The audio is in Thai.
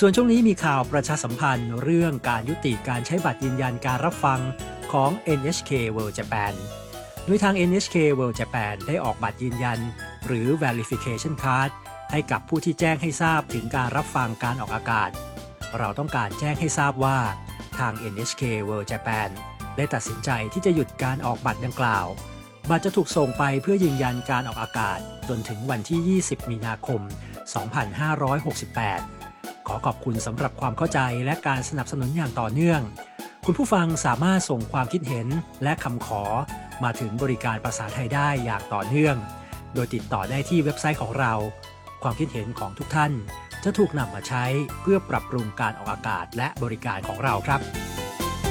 ส่วนช่วงนี้มีข่าวประชาสัมพันธ์เรื่องการยุติการใช้บัตรยืนยันการรับฟังของ NHK World Japan โดยทาง NHK World Japan ได้ออกบัตรยืนยันหรือ Verification Card ให้กับผู้ที่แจ้งให้ทราบถึงการรับฟังการออกอากาศเราต้องการแจ้งให้ทราบว่าทาง NHK World Japan ได้ตัดสินใจที่จะหยุดการออกบัตรดังกล่าวบัตรจะถูกส่งไปเพื่อยืนยันการออกอากาศจนถึงวันที่ 20 มีนาคม 2568 ขอขอบคุณสำหรับความเข้าใจและการสนับสนุนอย่างต่อเนื่องคุณผู้ฟังสามารถส่งความคิดเห็นและคำขอมาถึงบริการภาษาไทยได้อย่างต่อเนื่องโดยติดต่อได้ที่เว็บไซต์ของเราความคิดเห็นของทุกท่านจะถูกนำมาใช้เพื่อปรับปรุงการออกอากาศและบริการของเราครับ